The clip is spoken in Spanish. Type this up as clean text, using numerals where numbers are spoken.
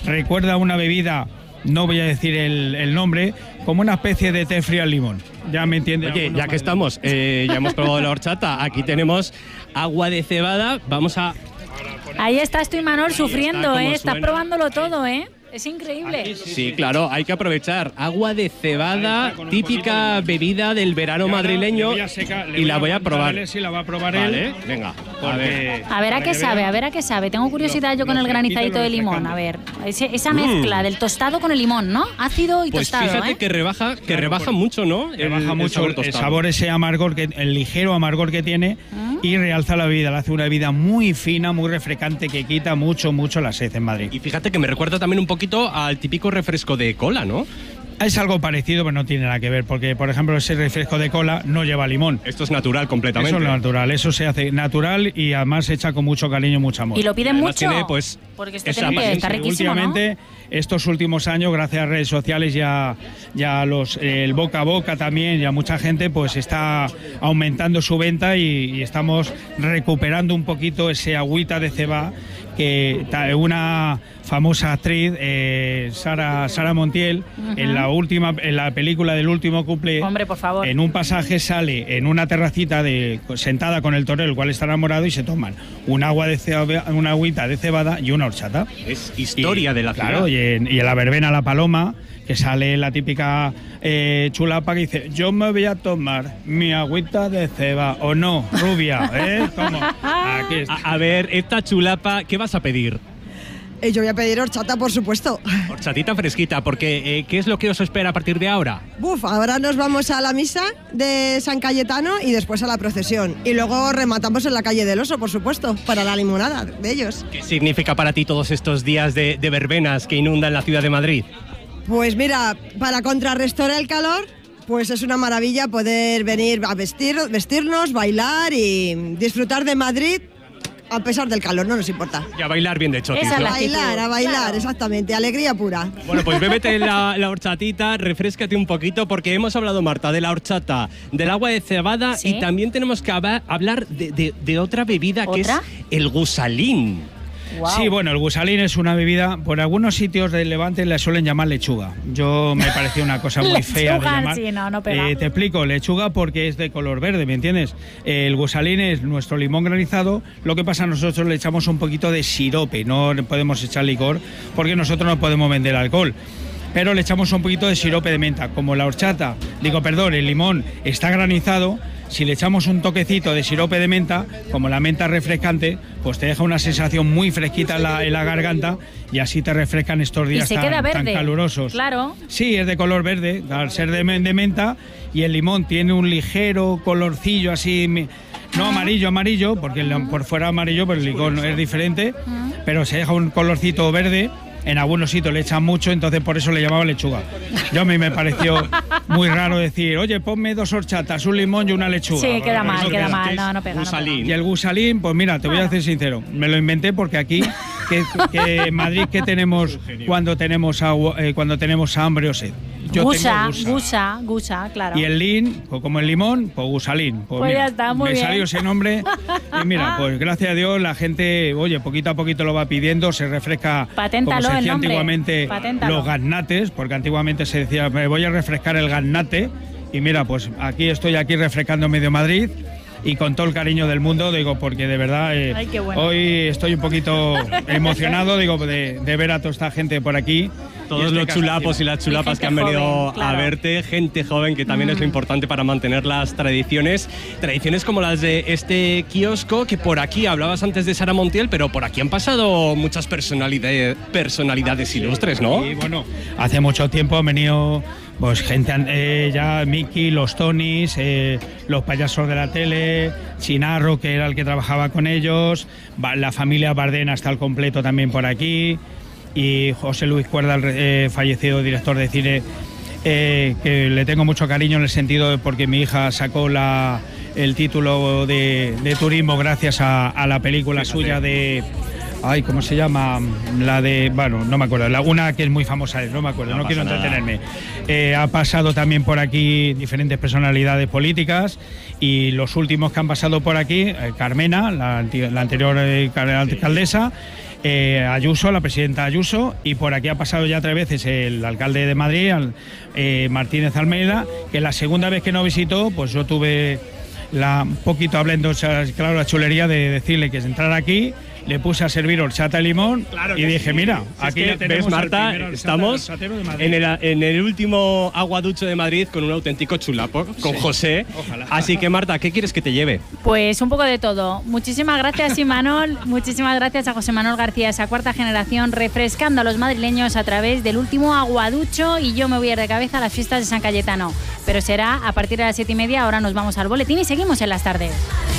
recuerda una bebida, no voy a decir el nombre, como una especie de té frío al limón. Ya me entiende. Oye, ya que estamos, ya hemos probado la horchata, aquí tenemos agua de cebada, vamos a... Ahí estás tú, Imanol, sufriendo, estás suena. probándolo todo, Es increíble. Sí, claro, hay que aprovechar. Agua de cebada, típica bebida del verano madrileño, y la voy a probar. Si la va a probar Vale, él. venga, A ver a qué sabe, a ver a qué sabe. Tengo curiosidad yo con el granizadito de limón. A ver, esa mezcla del tostado con el limón, ¿no? Ácido y Pues tostado, fíjate que rebaja mucho, ¿no? Rebaja mucho el sabor, ese amargor, el ligero amargor que tiene, y realza la bebida. La hace una bebida muy fina, muy refrescante, que quita mucho la sed en Madrid. Y fíjate que me recuerda también un poquito al típico refresco de cola, ¿no? Es algo parecido, pero no tiene nada que ver, porque, por ejemplo, ese refresco de cola no lleva limón. Esto es natural completamente. Eso es natural, eso se hace natural y además se echa con mucho cariño y mucho amor. ¿Y lo piden mucho? Tiene, pues, porque está riquísimo, últimamente, estos últimos años, gracias a redes sociales el boca a boca también, ya mucha gente pues está aumentando su venta y estamos recuperando un poquito ese agüita de cebada que una famosa actriz, Sara Montiel, en la película del último cumple, hombre, por favor, en un pasaje sale en una terracita sentada con el torero, el cual está enamorado, y se toman una agüita de cebada y una horchata. Es historia de la ciudad. Claro, y en la verbena La Paloma, que sale la típica chulapa que dice: yo me voy a tomar mi agüita de ceba, o no, rubia, ¿Cómo? Aquí está. A ver, esta chulapa, ¿qué vas a pedir? Yo voy a pedir horchata, por supuesto. Horchatita fresquita, porque ¿qué es lo que os espera a partir de ahora? Ahora nos vamos a la misa de San Cayetano y después a la procesión. Y luego rematamos en la calle del Oso, por supuesto, para la limonada de ellos. ¿Qué significa para ti todos estos días de verbenas que inundan la ciudad de Madrid? Pues mira, para contrarrestar el calor, pues es una maravilla poder venir a vestirnos, bailar y disfrutar de Madrid. A pesar del calor, no nos importa. Y a bailar bien de chotis, Esa es ¿no? la actitud, A bailar, claro. Exactamente, alegría pura. Bueno, pues bébete la horchatita, refréscate un poquito, porque hemos hablado, Marta, de la horchata, del agua de cebada, ¿sí? Y también tenemos que hablar de otra bebida, que es ¿Otra? el gusalín. Wow. Sí, bueno, el gusalín es una bebida, por algunos sitios del Levante le suelen llamar lechuga. Yo me parecía una cosa muy fea de Lechuga, llamar. sí, no pega. Te explico, lechuga porque es de color verde, ¿me entiendes? El gusalín es nuestro limón granizado, lo que pasa nosotros le echamos un poquito de sirope, no le podemos echar licor porque nosotros no podemos vender alcohol. Pero le echamos un poquito de sirope de menta. Como el limón está granizado, si le echamos un toquecito de sirope de menta, como la menta es refrescante, pues te deja una sensación muy fresquita en la garganta y así te refrescan estos días tan calurosos. Claro. Sí, es de color verde, al ser de menta, y el limón tiene un ligero colorcillo así, no amarillo, porque por fuera amarillo, pero el licor es diferente, pero se deja un colorcito verde. En algunos sitios le echan mucho, entonces por eso le llamaba lechuga. Yo a mí me pareció muy raro decir: oye, ponme 2 horchatas, un limón y una lechuga. Sí, queda mal, no pega. Gusalín. Y el gusalín, pues mira, te voy a ser sincero, me lo inventé porque aquí, que en Madrid, ¿qué tenemos cuando tenemos hambre o sed? Yo tengo gusa, claro. Y el lin, pues como el limón, pues gusalín. Pues mira, ya está, muy me bien. salió ese nombre y mira, pues gracias a Dios la gente, oye, poquito a poquito lo va pidiendo, se refresca. Paténtalo, como se el decía nombre. antiguamente, Paténtalo. los gaznates, porque antiguamente se decía: me voy a refrescar el gaznate. Y mira, pues estoy aquí refrescando medio Madrid. Y con todo el cariño del mundo, digo, porque de verdad Ay, qué bueno. hoy estoy un poquito emocionado, digo, de ver a toda esta gente por aquí. Todos los chulapos y las chulapas que han gente venido joven, claro. a verte, gente joven, que también es lo importante para mantener las tradiciones como las de este kiosco, que por aquí hablabas antes de Sara Montiel, pero por aquí han pasado muchas personalidades ilustres, ¿no? Y bueno, hace mucho tiempo han venido pues gente, ya Miki, los Tonys, los payasos de la tele, Chinarro, que era el que trabajaba con ellos, la familia Bardena está al completo también por aquí, y José Luis Cuerda, fallecido director de cine, que le tengo mucho cariño en el sentido de porque mi hija sacó el título de turismo gracias a la película suya de... Ay, ¿cómo se llama? La de... Bueno, no me acuerdo. Una que es muy famosa, no me acuerdo, no quiero entretenerme. Ha pasado también por aquí diferentes personalidades políticas y los últimos que han pasado por aquí, Carmena, la anterior alcaldesa, Ayuso, la presidenta Ayuso, y por aquí ha pasado ya 3 veces el alcalde de Madrid, Martínez Almeida, que la segunda vez que nos visitó, pues yo tuve un poquito hablando, claro, la chulería de decirle que entrara aquí. Le puse a servir horchata de limón y dije, mira, aquí ya tenemos, ves, Marta, estamos en el último aguaducho de Madrid con un auténtico chulapo, con José. Ojalá. Así que, Marta, ¿qué quieres que te lleve? Pues un poco de todo. Muchísimas gracias, Imanol. Muchísimas gracias a José Manuel García, esa cuarta generación, refrescando a los madrileños a través del último aguaducho. Y yo me voy a ir de cabeza a las fiestas de San Cayetano. Pero será a partir de las 7:30. Ahora nos vamos al boletín y seguimos en las tardes.